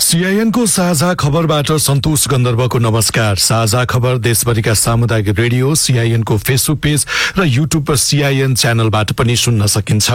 CIN को साझा खबरबाट सन्तोष गन्धर्वको नमस्कार। साझा खबर देशभरिका सामुदायिक रेडियो, सीआईएन को फेसबुक पेज र युट्युब पर सीआईएन च्यानलबाट पनि सुन्न सकिन्छ।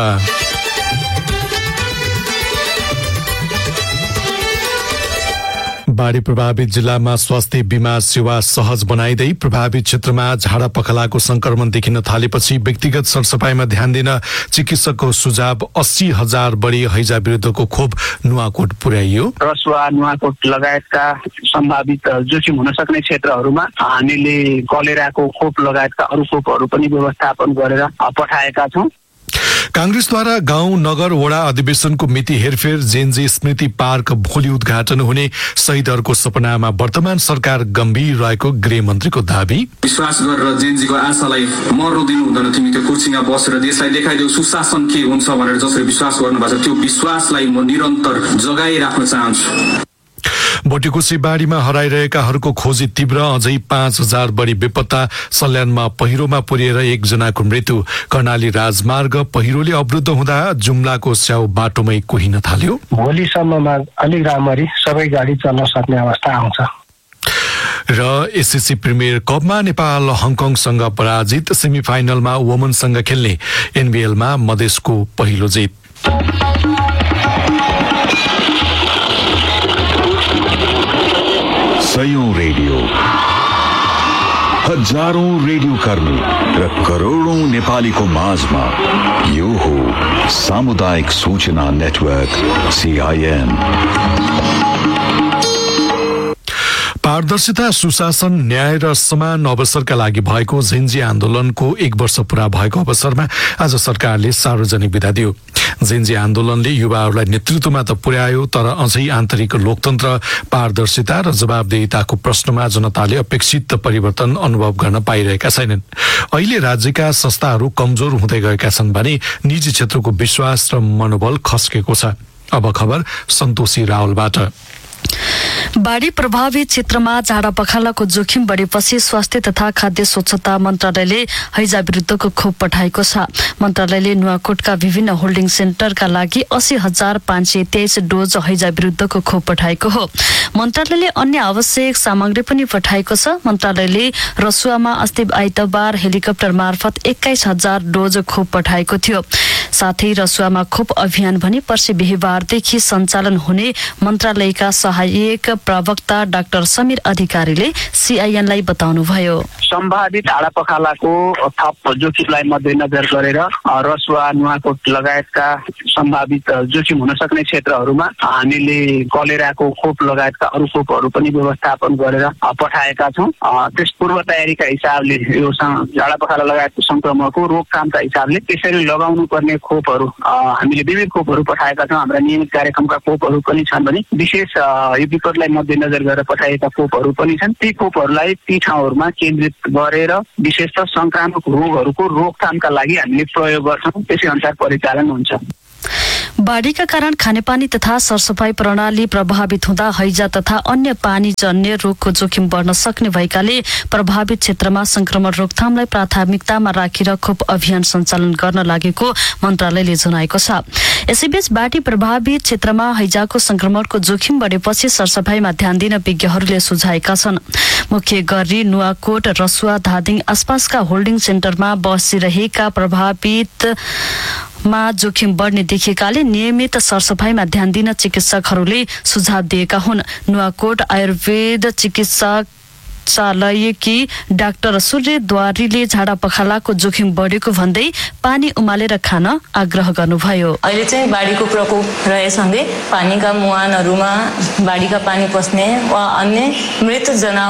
बाढी प्रभावित जिल्लामा स्वास्थ्य बीमा सेवा सहज बनाइदै प्रभावित क्षेत्रमा झाडा पखालाको संक्रमण देखिन थालेपछि व्यक्तिगत सरसफाइमा ध्यान दिन चिकित्सकको सुझाव 80,000 बढी हैजा विरुद्धको खोप नुवाकोट पुर्याइयो। रसुवा नुवाकोट लगायतका सम्भावित जोखिम हुन सक्ने क्षेत्रहरूमा हामीले कलेराको खोप लगायतका अरू खोपहरू पनि व्यवस्थापन गरेर पठाएका छौं। कांग्रेसद्वारा गाउँ नगर वडा अधिवेशनको मिति हेरफेर जेनजी स्मृति पार्क भोलि उद्घाटन हुने शहीदहरूको सपनामा वर्तमान सरकार गम्भीर रहेको गृहमन्त्रीको दावी। विश्वास गरेर जेनजीको आशालाई मर्नु दिनु हुँदैन, तिमी त्यो कुर्सीमा बसेर देशलाई देखाइदेऊ सुशासन के हुन्छ भनेर जसरी विश्वास गर्नुभएको छ त्यो विश्वासलाई म निरन्तर जगाइराख्न चाहन्छु। बोटेकोशी बाढीमा हराइरहेकाहरूको खोजी तीव्र, अझै 5,000 बढी बेपत्ता। सल्यानमा पहिरोमा पुरिएर एकजनाको मृत्यु। कर्णाली राजमार्ग पहिरोले अवरुद्ध हुँदा जुम्लाको स्याउ बाटोमै कुहिन थाल्यो। भोलिसम्ममा अलिक राम्ररी सबै गाडी चल्न सक्ने अवस्था आउँछ। र एसएससी प्रिमियर कपमा नेपाल हङकङसँग पराजित। सेमिफाइनलमा वुमनसँग खेल्ने एनबीएलमा मधेसको पहिलो जित। सयौं रेडियो, हजारौं रेडियो कर्मी र करोडौं नेपालीको माझमा यो हो सामुदायिक सूचना नेटवर्क सीआईएन। पारदर्शिता, सुशासन, न्याय र समान अवसरका लागि भएको जेनजी आन्दोलनको 1 वर्ष पूरा भएको अवसरमा आज सरकारले सार्वजनिक बिदा दियो। जेनजी आन्दोलनले युवाहरूलाई नेतृत्वमा त पुर्यायो, तर अझै आन्तरिक लोकतन्त्र, पारदर्शिता र जवाबदेहिताको प्रश्नमा जनताले अपेक्षित परिवर्तन अनुभव गर्न पाइरहेका छैनन्। अहिले राज्यका संस्थाहरू कमजोर हुँदै गएका छन् भने निजी क्षेत्रको विश्वास र मनोबल खस्केको छ। अब खबर सन्तोषी रावलबाट। बाढी प्रभावित क्षेत्रमा झाडा पखालाको जोखिम बढेपछि स्वास्थ्य तथा खाद्य स्वच्छता मन्त्रालयले हैजा विरुद्धको खोप पठाएको छ। मन्त्रालयले नुवाकोटका विभिन्न होल्डिङ सेन्टरका लागि 80,523 डोज हैजा विरुद्धको खोप पठाएको हो। मन्त्रालयले अन्य आवश्यक सामग्री पनि पठाएको छ। मन्त्रालयले रसुवामा अस्ति आइतबार हेलिकप्टर मार्फत 21,000 डोज खोप पठाएको थियो। साथै रसुवामा खोप अभियान भने पर्सि बिहीबारदेखि सञ्चालन हुने मन्त्रालयका सहायक प्रवक्ता डाक्टर समीर अधिकारीले सीआईएनलाई बताउनुभयो। सम्भावित झाडा पखालाको थप जोखिमलाई मध्यनजर गरेर रसुवा नुवाकोट लगायतका सम्भावित जोखिम हुन सक्ने क्षेत्रहरूमा हामीले कलेराको खोप लगायतका अरू खोपहरू पनि व्यवस्थापन गरेर पठाएका छौं। त्यस पूर्व तयारीका हिसाबले यो झाडा पखाला लगायतको संक्रमणको रोकथामका हिसाबले त्यसरी लगाउनु पर्ने खोपहरू हामीले विविध खोपहरू पठाएका छौं। हाम्रा नियमित कार्यक्रमका खोपहरू पनि छन् भने विशेष यो विपदलाई मध्यनजर गरेर पठाइएका खोपहरू पनि छन्। ती खोपहरूलाई ती ठाउँहरूमा केन्द्रित गरेर विशेषतः संक्रामक रोगहरूको रोकथामका लागि हामीले प्रयोग गर्छौं। त्यसै अनुसार परिचालन हुन्छ। बाढीका कारण खानेपानी तथा सरसफाई प्रणाली प्रभावित हुँदा हैजा तथा अन्य पानीजन्य रोगको जोखिम बढ्न सक्ने भएकाले प्रभावित क्षेत्रमा संक्रमण रोकथामलाई प्राथमिकतामा राखेर खोप अभियान सञ्चालन गर्न लागेको मन्त्रालयले जनाएको छ। यसैबीच बाढी प्रभावित क्षेत्रमा हैजाको संक्रमणको जोखिम बढेपछि सरसफाइमा ध्यान दिन विज्ञहरूले सुझाएका छन्। मुख्य गरी नुवाकोट, रसुवा, धादिङ आसपासका होल्डिङ सेन्टरमा बसिरहेका प्रभावित जोखिम बढ्ने देखिएकाले नियमित सरसफाइमा ध्यान दिन चिकित्सकहरूले सुझाव दिएका हुन्। नुवाकोट आयुर्वेद चिकित्सालयकी डाक्टर सूर्यद्वारीले झाडा पखालाको जोखिम बढेको भन्दै पानी उमालेर खान आग्रह गर्नुभयो। अहिले चाहिँ बाढीको प्रकोप रहेसँगै पानीका मुहानहरूमा बाढीका पानी पस्ने वा अन्य मृत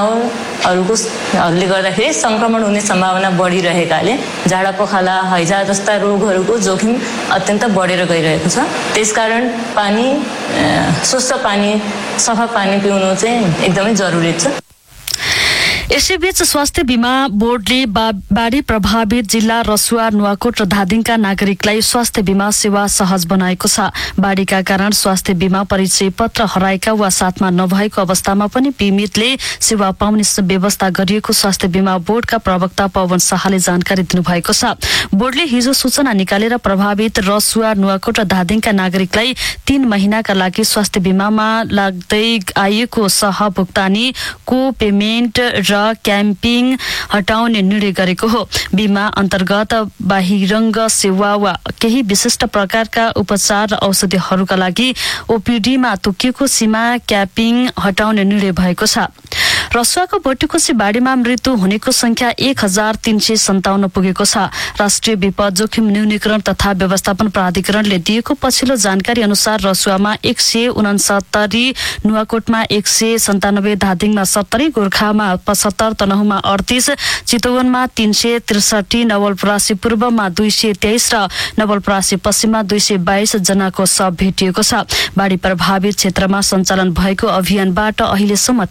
जनावरहरूले गर्दाखेरि संक्रमण हुने सम्भावना बढिरहेकाले झाडा पखाला, हैजा जस्ता रोगहरूको जोखिम अत्यन्त बढेर गइरहेको छ। त्यसकारण पानी, स्वच्छ पानी, सफा पानी पिउनु चाहिँ एकदमै जरुरी छ। यसैबीच स्वास्थ्य बीमा बोर्डले बाढी प्रभावित जिल्ला रसुवा नुवाकोट र धादिङका नागरिकलाई स्वास्थ्य बीमा सेवा सहज बनाएको छ। बाढीका कारण स्वास्थ्य बीमा परिचय पत्र हराएका वा साथमा नभएको अवस्थामा पनि बीमितले सेवा पाउने व्यवस्था गरिएको स्वास्थ्य बीमा बोर्डका प्रवक्ता पवन शाहले जानकारी दिनुभएको छ। बोर्डले हिजो सूचना निकालेर प्रभावित रसुवा नुवाकोट र धादिङका नागरिकलाई 3 महिनाका लागि स्वास्थ्य बीमामा लाग्दै आएको सहभुक्तानी को पेमेन्ट र क्याम्पिङ हटाउने निर्णय गरेको हो। बीमा अन्तर्गत बाहिरङ्ग सेवा वा केही विशिष्ट प्रकारका उपचार र औषधिहरूका लागि ओपीडीमा तोकिएको सीमा क्यापिङ हटाउने निर्णय भएको छ। रसुवाको बोटीकोशी बाढीमा मृत्यु हुनेको संख्या 1357 पुगेको छ। राष्ट्रिय विपद जोखिम न्यूनीकरण तथा व्यवस्थापन प्राधिकरणले दिएको पछिल्लो जानकारी अनुसार रसुवामा 169, नुवाकोटमा 197, धादिङमा 70, गोर्खामा 75, तनहुमा 38, चितवनमा 363, नवलपरासी पूर्वमा 223 र नवलपरासी पश्चिममा 222 जनाको शव भेटिएको छ। बाढी प्रभावित क्षेत्रमा सञ्चालन भएको अभियानबाट अहिलेसम्म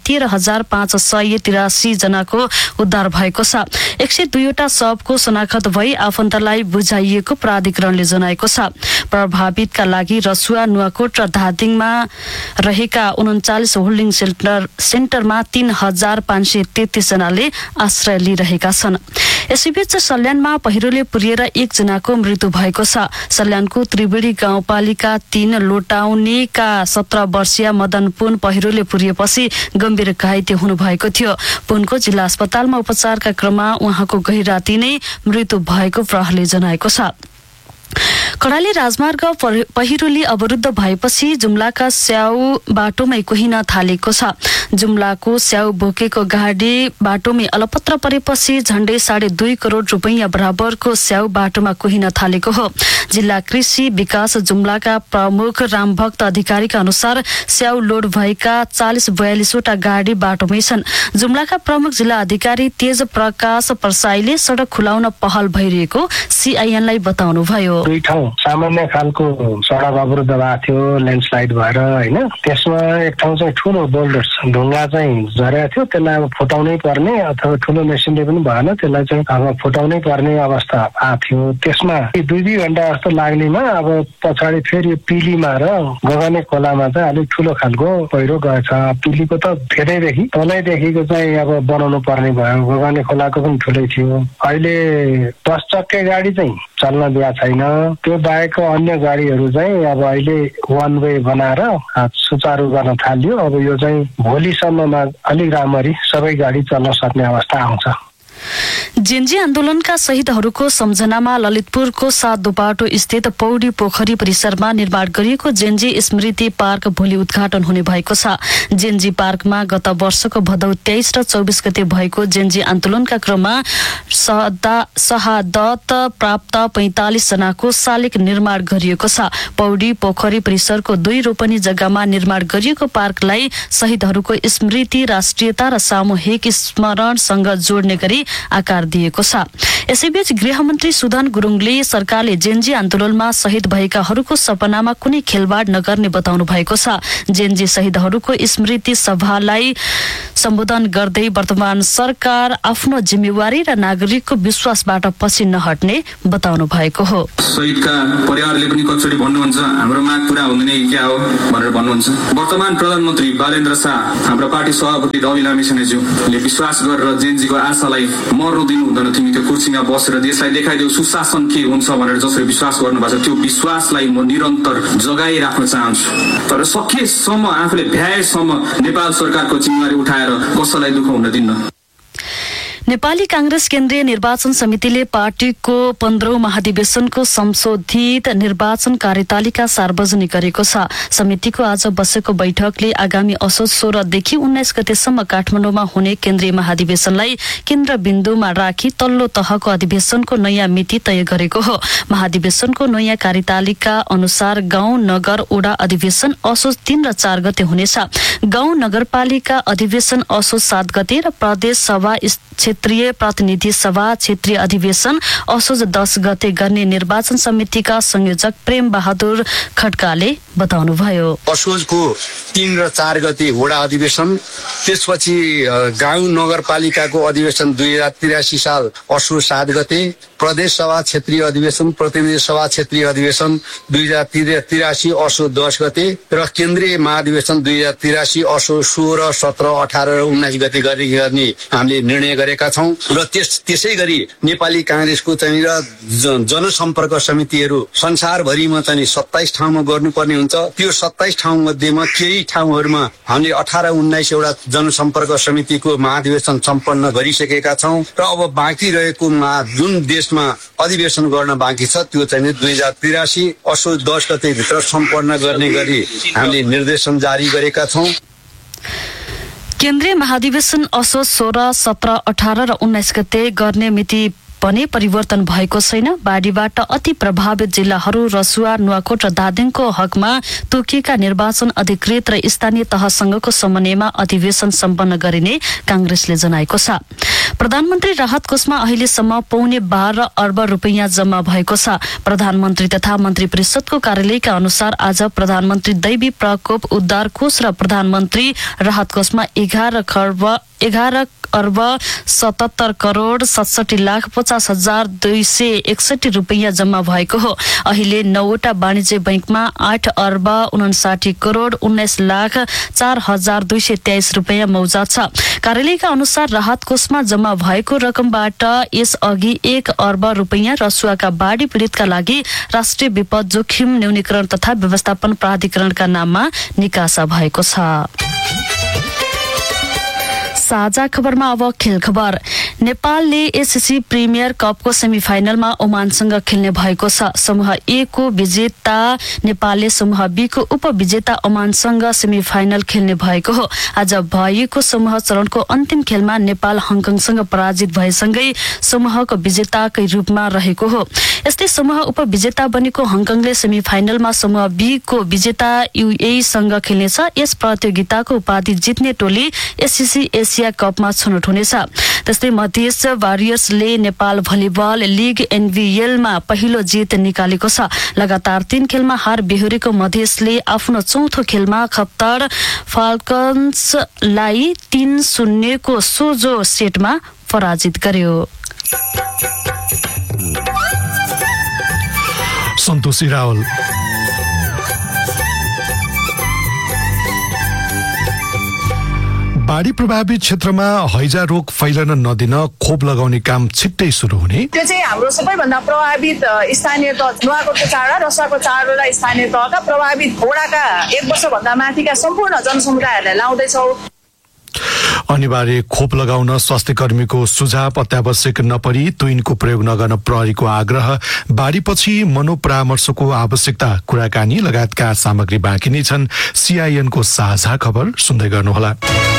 13,583 जनाको उद्धार भएको छ। 102 वटा शवको शनाखत भई आफन्तलाई बुझाइएको प्राधिकरणले जनाएको छ। प्रभावितका लागि रसुवा, नुवाकोट र धादिङमा रहेका 39 होल्डिङ सेन्टरमा 3,533 जनाले आश्रय लिइरहेका छन्। यसैबीच सल्यानमा पहिरोले पुरिएर 1 जनाको मृत्यु भएको छ। सल्यानको त्रिवेणी गाउँपालिका 3 लोटाउनेका 17 वर्षीय मदन पुन पहिरोले पुरिएपछि गम्भीर घाइते हुनुभएको थियो। पुनको जिल्ला अस्पतालमा उपचारका क्रममा उहाँको गहिराती नै मृत्यु भएको प्रहरीले जनाएको छ। कर्णाली राजमार्ग पहिरोले अवरुद्ध भएपछि जुम्लाका स्याउ बाटोमै कुहिन थालेको छ। जुम्लाको स्याउ बोकेको गाडी बाटोमै अलपत्र परेपछि झण्डै 2.5 करोड रुपैयाँ बराबरको स्याउ बाटोमा कुहिन थालेको हो। जिल्ला कृषि विकास जुम्लाका प्रमुख रामभक्त अधिकारीका अनुसार स्याउ लोड भएका 40-42 वटा गाडी बाटोमै छन्। जुम्लाका प्रमुख जिल्ला अधिकारी तेज प्रकाश प्रसाईले सडक खुलाउन पहल भइरहेको सीआईएनलाई बताउनुभयो। 2 ठाउँ सामान्य खालको सडक अवरुद्ध भएको थियो ल्यान्डस्लाइड भएर हैन। त्यसमा एक ठाउँ चाहिँ ठुलो बोल्डर ढुङ्गा चाहिँ झरेको थियो, त्यसलाई अब फुटाउनै पर्ने अथवा ठुलो मेसिनले पनि भएन, त्यसलाई चाहिँ अब फुटाउनै पर्ने अवस्था आएको थियो। त्यसमा 2 घण्टा जस्तो लाग्नेमा अब पछाडि फेरि पिलीमा र गगने खोलामा चाहिँ अलिक ठुलो खालको पहिरो गएछ। पिलीको त धेरैदेखि तलैदेखिको चाहिँ अब बनाउनु पर्ने भयो, गगने खोलाको पनि ठुलै थियो। अहिले 10 चक्के गाडी चाहिँ चल्न दिया छैन। त्यो बाहेक अन्य गाडीहरू चाहिँ अब अहिले 1 वे बनाएर सुचारू गर्न थाल्यो। अब यो चाहिँ भोलिसम्ममा अलिक राम्ररी सबै गाडी चल्न सक्ने अवस्था आउँछ। जेन्जी आन्दोलनका शहीदहरूको सम्झनामा ललितपुरको 7 दुपाटो स्थित पौडी पोखरी परिसरमा निर्माण गरिएको जेन्जी स्मृति पार्क भोलि उद्घाटन हुने भएको छ। जेन्जी पार्कमा गत वर्षको भदौ 23 र 24 गते भएको जेन्जी आन्दोलनका क्रममा शहादत प्राप्त 45 जनाको शालिग निर्माण गरिएको छ। पौडी पोखरी परिसरको 2 रोपनी जग्गामा निर्माण गरिएको पार्कलाई शहीदहरूको स्मृति, राष्ट्रियता र सामूहिक स्मरणसँग जोड्ने गरी आकार दिएको छ। यसैबीच गृहमन्त्री सुदन गुरुङले सरकारले जेन्जी आन्दोलनमा शहीद भएकाहरूको सपनामा कुनै खेलवाड नगर्ने बताउनु भएको छ। जेन्जी शहीदहरूको स्मृति सभालाई सम्बोधन गर्दै वर्तमान सरकार आफ्नो जिम्मेवारी र नागरिकको विश्वासबाट पछि नहट्ने बताउनु भएको हो। शहीदका परिवारले पनि कतिचोटि भन्नुहुन्छ हाम्रो माग पूरा हुँदैन कि क्या हो भनेर भन्नुहुन्छ। वर्तमान प्रधानमन्त्री बालेन्द्र शाह, हाम्रो पार्टी सभापति रवि लामिछानेज्यूले विश्वास गरेर जेन्जीको आशालाई मर्नु दिनु हुँदैन, तिमी त्यो कुर्सीमा बसेर देशलाई देखाइदेऊ सुशासन के हुन्छ भनेर जसरी विश्वास गर्नुभएको छ त्यो विश्वासलाई म निरन्तर जगाइराख्न चाहन्छु। तर सकेसम्म आफूले भ्याएसम्म नेपाल सरकारको जिम्मेवारी उठाएर कसैलाई दुःख हुन दिन्न। नेपाली कांग्रेस केन्द्रीय निर्वाचन समितिले पार्टीको 15औं महाधिवेशनको संशोधित निर्वाचन कार्यतालिका सार्वजनिक गरेको छ। समितिको आज बसेको बैठकले आगामी असोज 16 देखि 19 गतेसम्म काठमाडौँमा हुने केन्द्रीय महाधिवेशनलाई केन्द्रबिन्दुमा राखी तल्लो तहको अधिवेशनको नयाँ मिति तय गरेको हो। महाधिवेशनको नयाँ कार्यतालिका अनुसार गाउँ नगर ओडा अधिवेशन असोज 3 र 4 गते हुनेछ। गाउँ नगरपालिका अधिवेशन असोज 7 गते र प्रदेश सभा क्षेत्रीय प्रतिनिधि सभा क्षेत्रीय अधिवेशन असोज 10 गते गर्ने निर्वाचन समितिका संयोजक प्रेम बहादुर खड्काले बताउनुभयो। असोजको 3 र 4 गते वडा अधिवेशन, त्यसपछि गाउँ नगरपालिकाको अधिवेशन 2083 साल असोज 7 गते, प्रदेश सभा क्षेत्रीय अधिवेशन, प्रतिनिधि सभा क्षेत्रीय अधिवेशन 2083 असोज 10 गते र केन्द्रीय महाधिवेशन 2083 असोज 16, 17, 18 र 19 गते गर्ने हामीले निर्णय गरेका छौं। र त्यसै गरी नेपाली कांग्रेसको चाहिँ र जनसम्पर्क समितिहरू संसारभरिमा चाहिँ 27 ठाउँमा गर्नुपर्ने हुन्छ। त्यो 27 ठाउँ मध्येमा केही ठाउँहरूमा हामीले 18-19 एउटा जनसम्पर्क समितिको महाधिवेशन सम्पन्न गरिसकेका छौं र अब बाँकी रहेको जुन देशमा अधिवेशन गर्न बाँकी छ त्यो चाहिँ 2083 असोज 10 गते भित्र सम्पन्न गर्ने गरी हामीले निर्देशन जारी गरेका छौं। केन्द्रीय महाधिवेशन असोज 16, 17, 18 र 19 गते गर्ने मिति पनि परिवर्तन भएको छैन। बाढीबाट अति प्रभावित जिल्लाहरू रसुवा, नुवाकोट र धादिङको हकमा तोकिएका निर्वाचन अधिकृत र स्थानीय तहसँगको समन्वयमा अधिवेशन सम्पन्न गरिने कांग्रेसले जनाएको छ। प्रधानमन्त्री राहत कोषमा अहिलेसम्म पौने 12 अर्ब रुपैयाँ जम्मा भएको छ। प्रधानमन्त्री तथा मन्त्री परिषदको कार्यालयका अनुसार आज प्रधानमन्त्री दैवी प्रकोप उद्धार कोष र प्रधानमन्त्री राहत कोषमा 11 अर्ब 77 करोड 67 लाख 50 हजार 261 रुपैयाँ जम्मा भएको हो। अहिले 9वटा वाणिज्य बैंकमा 8 अर्ब 59 करोड 19 लाख 4 हजार 223 रुपैयाँ मौजाद छ। कार्यालयका अनुसार राहत कोषमा जम्मा भएको रकमबाट यसअघि 1 अर्ब रुपैयाँ रसुवाका बाढी पीड़ितका लागि राष्ट्रिय विपद जोखिम न्यूनीकरण तथा व्यवस्थापन प्राधिकरणका नाममा निकासा भएको छ। साझा खबरमा अब खेल खबर। नेपालले एसएससी प्रिमियर कपको सेमिफाइनलमा ओमानसँग खेल्ने भएको छ। समूह ए को विजेता नेपालले समूह बी को उपविजेता ओमानसँग सेमिफाइनल खेल्ने भएको हो। आज भएको समूह चरणको अन्तिम खेलमा नेपाल हङकङसँग पराजित भएसँगै समूहको विजेताकै रूपमा रहेको हो। यस्तै समूह उपविजेता बनेको हङकङले सेमिफाइनलमा समूह बी को विजेता युएई सँग खेल्नेछ। यस प्रतियोगिताको उपाधि जित्ने टोली एससीसी एसिया कपमा छनौट हुनेछ। त्यस्तै मधेस वारियर्सले नेपाल भलिबल लिग एनबीएलमा पहिलो जित निकालेको छ। लगातार 3 खेलमा हार बेहोरेको मधेसले आफ्नो चौथो खेलमा खप्तर फाल्कन्सलाई 3-0 को सोझो सेटमा पराजित गर्यो। सन्तोषी रावल। बाढी प्रभावित क्षेत्रमा हैजा रोग फैलन नदिन खोप लगाउने काम छिट्टै सुरु हुने। त्यो चाहिँ हाम्रो सबैभन्दा प्रभावित स्थानीय तह नुवाकोटको चाडा रसुवाको चाडलाई स्थानीय तहका प्रभावित वडाका 1 वर्षभन्दा माथिका सम्पूर्ण जनसमुदायहरूलाई लाउँदैछौँ। अनिवार्य खोप लगाउन स्वास्थ्य कर्मीको सुझाव अत्यावश्यक नपरी तुइनको प्रयोग नगर्न प्रहरीको आग्रह। बाढीपछि मनोपरामर्शको आवश्यकता कुराकानी लगायतका सामग्री बाँकी नै छन्। सीआईएनको साझा खबर सुन्दै गर्नुहोला।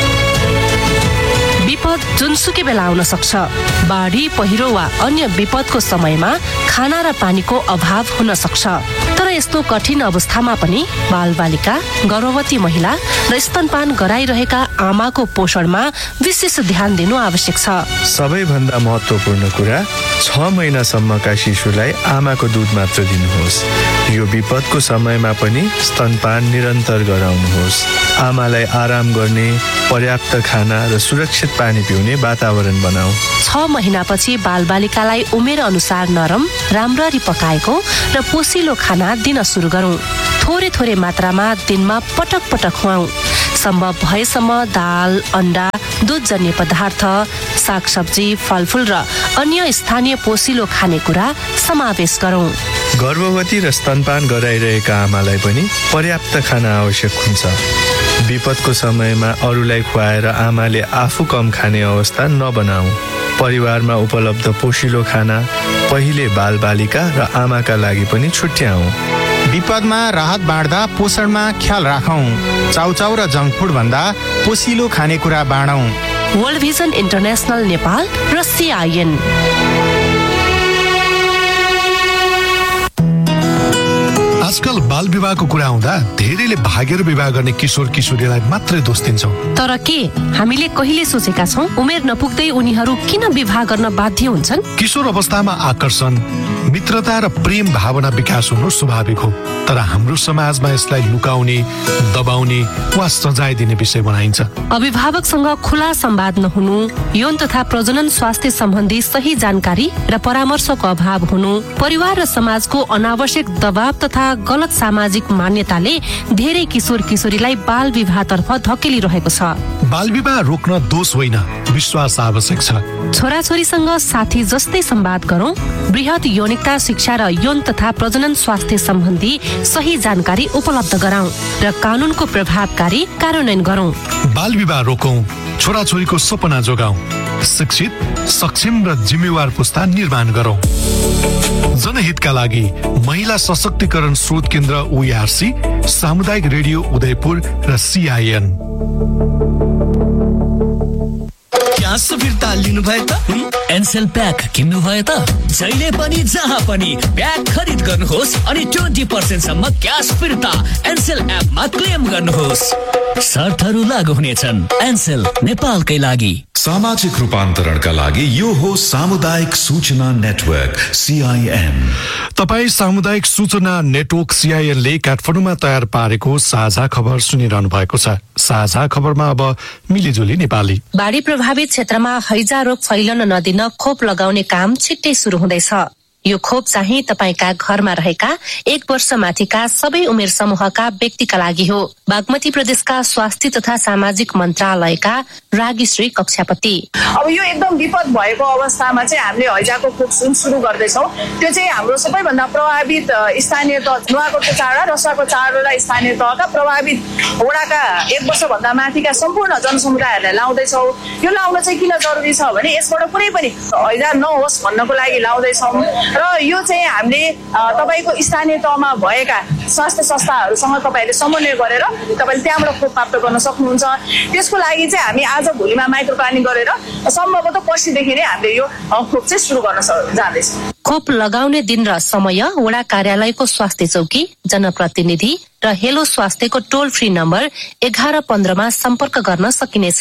विपद जुनसुकै बेला आउन सक्छ। बाढी, पहिरो वा अन्य विपदको समयमा खाना र पानीको अभाव हुन सक्छ। तर यस्तो कठिन अवस्थामा पनि बालबालिका, गर्भवती महिला र स्तनपान गराइरहेका आमाको पोषणमा विशेष ध्यान दिनु आवश्यक छ। सबैभन्दा महत्त्वपूर्ण कुरा 6 महिनासम्मका शिशुलाई आमाको दुध मात्र दिनुहोस्। यो विपदको समयमा पनि स्तनपान निरन्तर गराउनुहोस्। आमालाई आराम गर्ने, पर्याप्त खाना र सुरक्षित पानी पिउने वातावरण बनाऊ। 6 महिनापछि बालबालिकालाई उमेर अनुसार नरम, राम्ररी पकाएको र पोसिलो खाना दिन सुरु गरौँ। थोरै थोरै मात्रामा दिनमा पटक पटक खुवाऊ। सम्भव भएसम्म दाल, अन्डा, दुधजन्य पदार्थ, सागसब्जी, फलफूल र अन्य स्थानीय पोसिलो खानेकुरा समावेश गरौँ। गर्भवती र स्तनपान गराइरहेका आमालाई पनि पर्याप्त खाना आवश्यक हुन्छ। विपदको समयमा अरूलाई खुवाएर आमाले आफू कम खाने अवस्था नबनाऊ। परिवारमा उपलब्ध पोषिलो खाना पहिले बालबालिका र आमाका लागि पनि छुट्याऊ। विपदमा राहत बाँड्दा पोषणमा ख्याल राखौं। चाउचाउ र जङ्क फुड भन्दा पोसिलो खानेकुरा बाँडौं। वर्ल्ड भिजन इन्टरनेसनल नेपाल र सीआईएन। आजकल बाल विवाहको कुरा आउँदा धेरैले भागेर विवाह गर्ने किशोर किशोरीलाई मात्रै दोष दिन्छौँ। तर के हामीले कहिले सोचेका छौँ उमेर नपुग्दै उनीहरू किन विवाह गर्न बाध्य हुन्छन्? किशोर अवस्थामा आकर्षण, मित्रता र प्रेम भावना विकास हुनु स्वाभाविक हो, तर हाम्रो समाजमा यसलाई लुकाउने, दबाउने वा सजाय दिने विषय बनाइन्छ। अभिभावकसँग खुला संवाद नहुनु, यौन तथा प्रजनन स्वास्थ्य सम्बन्धी सही जानकारी र परामर्शको अभाव हुनु, परिवार र समाजको अनावश्यक दबाव तथा गलत सामाजिक मान्यताले धेरै किशोर किशोरीलाई बाल विवाहतर्फ धकेलिरहेको छ। बाल विवाह रोक्न दोष होइन, विश्वास आवश्यक छ। छोराछोरीसँग साथी जस्तै संवाद गरौं, बृहत यौनिकता शिक्षा र यौन तथा प्रजनन स्वास्थ्य सम्बन्धी सही जानकारी उपलब्ध गराउँ र कानूनको प्रभावकारी कार्यान्वयन गरौं। बाल विवाह रोकौं, छोराछोरीको सपना जोगाउँ, शिक्षित, सक्षम र जिम्मेवार पुस्ता निर्माण गरौं। जनहितका लागि महिला सशक्तिकरण स्रोत केन्द्र OARC, सामुदायिक रेडियो उदयपुर र CIN। ग्यास फिर्ता लिनु भयो त? एनसेल प्याक किन्नु भयो त? जहिले पनि जहाँ पनि प्याक खरिद गर्नुहोस् अनि 20% सम्म ग्यास फिर्ता एनसेल एपमा क्लेम गर्नुहोस्। शर्तहरू लागू हुनेछन्। एनसेल नेपालकै लागि। सामाजिक रूपान्तरणका लागि यो हो सामुदायिक सूचना नेटवर्क CIN। तपाईँ सामुदायिक सूचना नेटवर्क CIN ले काठमाडौँमा तयार पारेको साझा खबर सुनिरहनु भएको छ। साझा खबरमा अब मिलिजुली नेपाली। बाढी प्रभावित क्षेत्रमा हैजा रोग फैलन नदिन खोप लगाउने काम छिट्टै सुरु हुँदैछ। यो खोप चाहिँ तपाईका घरमा रहेका 1 वर्ष माथिका सबै उमेर समूहका व्यक्तिका लागि हो। बागमती प्रदेशका स्वास्थ्य तथा सामाजिक मन्त्रालयका रागीश्री कक्षापति। अब यो एकदम विपद भएको अवस्थामा चाहिँ हामीले हैजाको खोप सुरु गर्दैछौँ। त्यो चाहिँ हाम्रो सबैभन्दा प्रभावित स्थानीय तह नुवाकोटको चाडा, रसुवाको चाडा स्थानीय तहका प्रभावित वडाका 1 वर्षभन्दा माथिका सम्पूर्ण जनसमुदायहरूलाई लाउँदैछौँ। यो लाउन चाहिँ किन जरुरी छ भने यसबाट कुनै पनि हैजा नहोस् भन्नको लागि लाउँदैछौँ र यो चाहिँ हामीले तपाईको स्थानीय तहमा भएका स्वास्थ्य संस्थाहरूसँग तपाईहरूले समन्वय गरेर तपाईले त्यहाँबाट खोप प्राप्त गर्न सक्नुहुन्छ। त्यसको लागि चाहिँ हामी आज भोलिमा माइक्रो प्लानिङ गरेर सम्भवतः पर्सिदेखि नै हामीले यो खोप चाहिँ सुरु गर्न जाँदैछौँ। खोप लगाउने दिन र समय वडा कार्यालयको स्वास्थ्य चौकी, जनप्रतिनिधि र हेलो स्वास्थ्यको टोल फ्री नम्बर 1115 सम्पर्क गर्न सकिनेछ।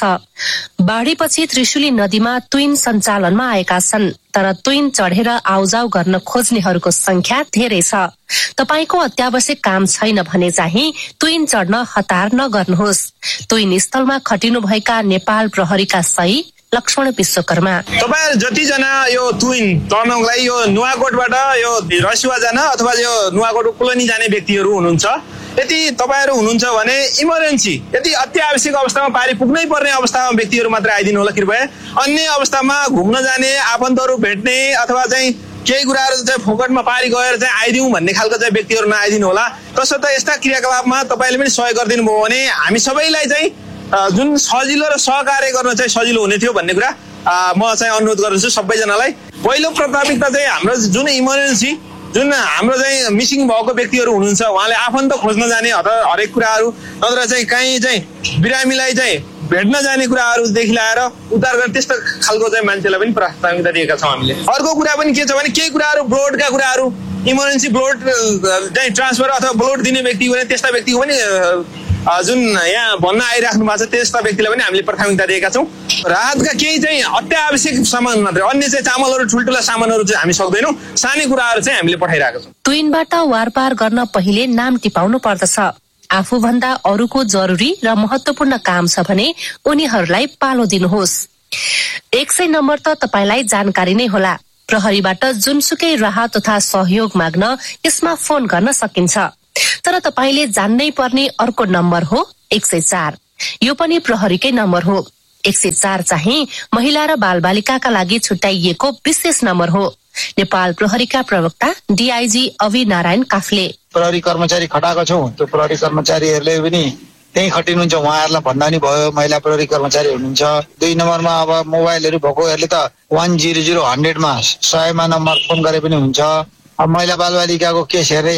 बाढीपछि त्रिशुली नदीमा तुइन सञ्चालनमा आएका छन्, तर तुइन चढेर आउजाउ गर्न खोज्नेहरूको संख्या धेरै छ। तपाईको अत्यावश्यक काम छैन भने चाहिँ तुइन चढ्न हतार नगर्नुहोस्। तुइन स्थलमा खटिनु भएका नेपाल प्रहरीका सही लक्ष्मण विश्वकर्मा। तपाईहरु जतिजना यो तुइन चढ्नको लागि यो नुवाकोटबाट यो रसुवा जान अथवा यो नुवाकोट कुलनी जाने व्यक्तिहरू हुनुहुन्छ, यदि तपाईहरु हुनुहुन्छ भने इमर्जेन्सी यदि अत्यावश्यक अवस्थामा पारी पुग्नै पर्ने अवस्थामा व्यक्तिहरू मात्र आइदिनु होला कृपया। अन्य अवस्थामा घुम्न जाने, आफन्तहरू भेट्ने अथवा चाहिँ केही कुराहरू चाहिँ फोकटमा पारी गएर चाहिँ आइदिउँ भन्ने खालको चाहिँ व्यक्तिहरू नआइदिनु होला। तसर्थ यस्ता क्रियाकलापमा तपाईले पनि सहयोग गरिदिनु भयो भने हामी सबैलाई चाहिँ जुन सजिलो र सहकार्य गर्न चाहिँ सजिलो हुने थियो भन्ने कुरा म चाहिँ अनुरोध गर्छु सबैजनालाई। पहिलो प्राथमिकता चाहिँ हाम्रो जुन इमर्जेन्सी जुन हाम्रो चाहिँ मिसिङ भएको व्यक्तिहरू हुनुहुन्छ उहाँले आफन्त खोज्न जाने हरेक कुराहरू नत्र चाहिँ कहीँ चाहिँ बिरामीलाई चाहिँ भेट्न जाने कुराहरूदेखि ल्याएर उद्धार गर्ने त्यस्तो खालको चाहिँ मान्छेलाई पनि प्राथमिकता दिएका छौँ हामीले। अर्को कुरा पनि के छ भने केही कुराहरू ब्लडका कुराहरू इमर्जेन्सी ब्लड चाहिँ ट्रान्सफर अथवा ब्लड दिने व्यक्ति भने त्यस्ता व्यक्तिको पनि जुन यहाँ भन्न आइराख्नु भएको छ त्यस्ता व्यक्तिलाई पनि हामीले प्राथमिकता दिएका छौँ। राहतका केही चाहिँ अत्यावश्यक सामान मात्रै, अन्य चाहिँ चामलहरू ठुल्ठुला सामानहरू चाहिँ हामी सक्दैनौँ, सानै कुराहरू चाहिँ हामीले पठाइरहेका छौँ। तुइनबाट वारपार गर्न पहिले नाम टिपाउनु पर्दछ। आफूभन्दा अरूको जरुरी र महत्वपूर्ण काम छ भने उनीहरूलाई पालो दिनुहोस्। 100 नम्बर त तपाईलाई जानकारी नै होला। प्रहरीबाट जुनसुकै राहत तथा सहयोग माग्न यसमा फोन गर्न सकिन्छ। तर तपाईले जान्नै पर्ने अर्को नम्बर हो 104। यो पनि प्रहरीकै नम्बर हो। 104 चाहिँ महिला र बालबालिकाका लागि छुट्याइएको विशेष नम्बर हो। नेपाल प्रहरीका प्रवक्ता DIG अवि नारायण काफले। प्रहरी कर्मचारी खटाएको छौँ, त्यो प्रहरी कर्मचारीहरूले पनि त्यही खटिनुहुन्छ, उहाँहरूलाई भन्दा नि भयो। महिला प्रहरी कर्मचारी हुनुहुन्छ। 2 नम्बरमा अब मोबाइलहरू भएकोहरूले त 100 मा 100 मा नम्बर फोन गरे पनि हुन्छ। अब महिला बालबालिकाको केस हेरेर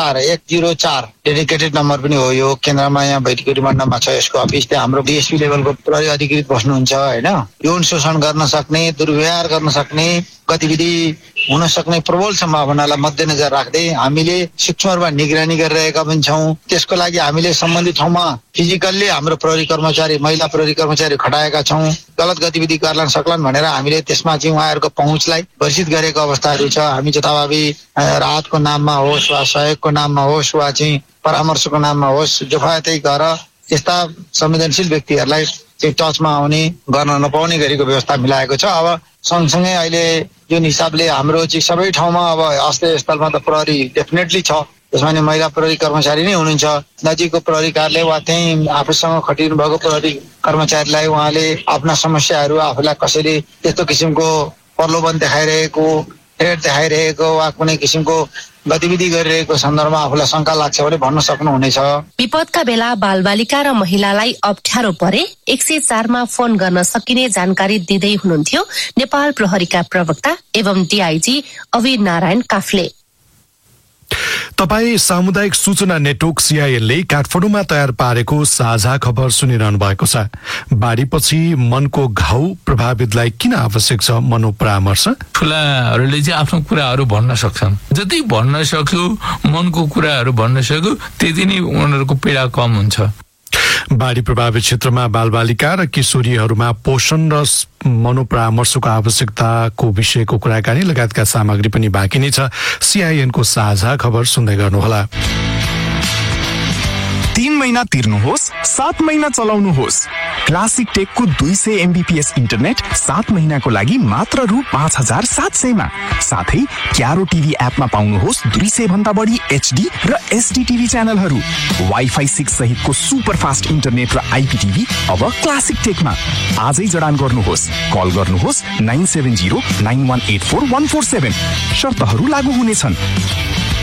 104 डेडिकेटेड नम्बर पनि हो। यो केन्द्रमा यहाँ भैटिकोटी मण्डपमा छ यसको अफिस। त्यहाँ हाम्रो DSP लेभलको प्रहरी अधिकृत बस्नुहुन्छ हैन। यौन शोषण गर्न सक्ने, दुर्व्यवहार गर्न सक्ने गतिविधि हुन सक्ने प्रबल सम्भावनालाई मध्यनजर राख्दै हामीले सूक्ष्म रूपमा निगरानी गरिरहेका पनि छौँ। त्यसको लागि हामीले सम्बन्धित ठाउँमा फिजिकल्ली हाम्रो प्रहरी कर्मचारी, महिला प्रहरी कर्मचारी खटाएका छौँ। गलत गतिविधि गर्लान् सक्लान् भनेर हामीले त्यसमा चाहिँ उहाँहरूको पहुँचलाई वर्जित गरेको अवस्थाहरू छ। हामी जताभावी राहतको नाममा होस् वा सहयोगको नाममा होस् वा चाहिँ परामर्शको नाममा होस्, जोफायतै गएर यस्ता संवेदनशील व्यक्तिहरूलाई चाहिँ टचमा आउने गर्न नपाउने गरेको व्यवस्था मिलाएको छ। अब सँगसँगै अहिले जुन हिसाबले हाम्रो चाहिँ सबै ठाउँमा अब आश्रय स्थलमा त प्रहरी डेफिनेटली छ, त्यसमा नि महिला प्रहरी कर्मचारी नै हुनुहुन्छ। नजिकको प्रहरी कार्यालय वा त्यहीँ आफूसँग खटिनु भएको प्रहरी कर्मचारीलाई उहाँले आफ्ना समस्याहरू आफूलाई कसरी त्यस्तो किसिमको प्रलोभन देखाइरहेको, थ्रेट देखाइरहेको वा कुनै किसिमको गतिविधि गरिरहेको सन्दर्भमा आफूलाई शङ्का लाग्छ भने भन्न सक्नुहुनेछ। विपदका बेला बालबालिका र महिलालाई अप्ठ्यारो परे 104 फोन गर्न सकिने जानकारी दिँदै हुनुहुन्थ्यो नेपाल प्रहरीका प्रवक्ता एवं डीआईजी अवीर नारायण काफ्ले। तपाई सामुदायिक सूचना नेटवर्क CINले काठमाडौँमा तयार पारेको साझा खबर सुनिरहनु भएको छ। बाढीपछि मनको घाउ प्रभावितलाई किन आवश्यक छ मनोपरामर्श? ठुलाहरूले चाहिँ आफ्नो कुराहरू भन्न सक्छन्। जति भन्न सक्यो, मनको कुराहरू भन्न सक्यो, त्यति नै उनीहरूको पीडा कम हुन्छ। बाढी प्रभावित क्षेत्रमा बालबालिका र किशोरीहरूमा पोषण र मनोपरामर्शको आवश्यकताको विषयको कुराकानी लगायतका सामग्री पनि बाँकी नै छ। CINको साझा खबर सुन्दै गर्नुहोला। 3 महिना तिर्नुहोस्, 7 महिना चलाउनुहोस्। क्लासिक टेकको 200 MBPS इन्टरनेट 7 महिनाको लागि मात्र रु 5700 मा। साथै क्यारो टिभी एपमा पाउनुहोस् 200 भन्दा बढी HD र SD टिभी च्यानलहरू। वाइफाई 6 सहितको सुपर फास्ट इन्टरनेट र IPTV अब क्लासिक टेकमा। आजै जडान गर्नुहोस्। कल गर्नुहोस् 970 9184 147। शर्तहरू लागू हुनेछन्।